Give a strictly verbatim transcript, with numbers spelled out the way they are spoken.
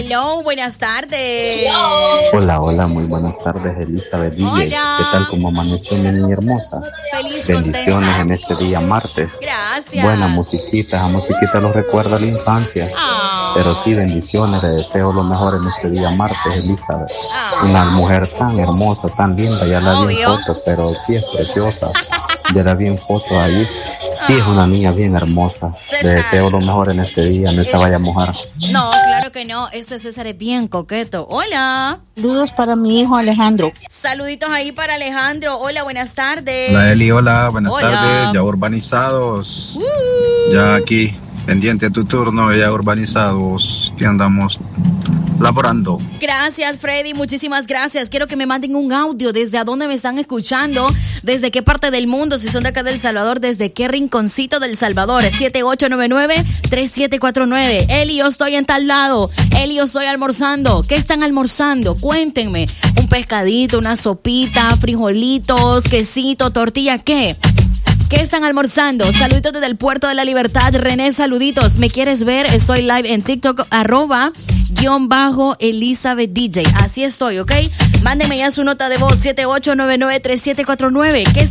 Hello, buenas tardes. Hola, hola, muy buenas tardes, Elizabeth D J. Hola. ¿Qué tal? ¿Cómo amaneció mi niña hermosa? Feliz, Bendiciones contenta. en este día martes. Gracias. Buena musiquita, esa musiquita los recuerda a la infancia. Ah. Pero sí, bendiciones, le deseo lo mejor en este día martes, Elizabeth. Ah. Una mujer tan hermosa, tan linda, ya la vi en Obvio. foto, pero sí es preciosa. Ya la vi en foto ahí. Sí, es una niña bien hermosa. Le César. deseo lo mejor en este día, no se vaya a mojar. No, claro que no. Este César es bien coqueto. Hola. Saludos para mi hijo Alejandro. Saluditos ahí para Alejandro. Hola, buenas tardes. Hola Eli, hola, buenas Hola. tardes, ya urbanizados, Uh. ya aquí, pendiente a tu turno, ya urbanizados, que andamos laborando. Gracias, Freddy, muchísimas gracias. Quiero que me manden un audio desde a dónde me están escuchando, desde qué parte del mundo, si son de acá del Salvador, desde qué rinconcito del Salvador. siete ocho nueve nueve, tres siete cuatro nueve. Eli, yo estoy en tal lado. Eli, yo estoy almorzando. ¿Qué están almorzando? Cuéntenme. Un pescadito, una sopita, frijolitos, quesito, tortilla, ¿qué? ¿Qué están almorzando? Saluditos desde el Puerto de la Libertad. René, saluditos. ¿Me quieres ver? Estoy live en TikTok, arroba, guión bajo, Elizabeth D J. Así estoy, ¿ok? Mándeme ya su nota de voz, siete ocho nueve nueve, tres siete cuatro nueve. ¿Qué